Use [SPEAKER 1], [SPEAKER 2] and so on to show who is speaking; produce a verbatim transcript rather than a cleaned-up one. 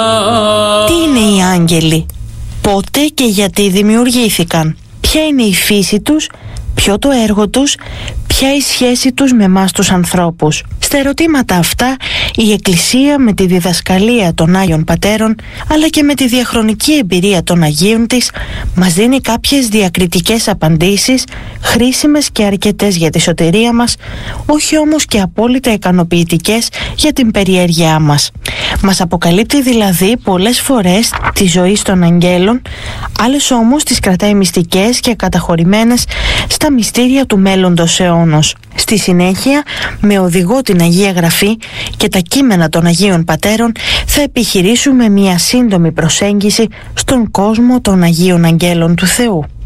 [SPEAKER 1] Τι είναι οι άγγελοι? Πότε και γιατί δημιουργήθηκαν? Ποια είναι η φύση τους? Ποιο το έργο τους? Ποια η σχέση τους με εμάς τους ανθρώπους? Στα ερωτήματα αυτά η Εκκλησία με τη διδασκαλία των Άγιων Πατέρων αλλά και με τη διαχρονική εμπειρία των Αγίων της μας δίνει κάποιες διακριτικές απαντήσεις χρήσιμες και αρκετές για τη σωτηρία μας, όχι όμως και απόλυτα ικανοποιητικές για την περιέργειά μας. Μας αποκαλύπτει δηλαδή πολλές φορές τη ζωή των αγγέλων, άλλες όμως τις κρατάει μυστικές και καταχωρημένες στα μυστήρια του μέλλοντος αιώνος. Στη συνέχεια, με οδηγό την Αγία Γραφή και τα κείμενα των Αγίων Πατέρων, θα επιχειρήσουμε μια σύντομη προσέγγιση στον κόσμο των Αγίων Αγγέλων του Θεού.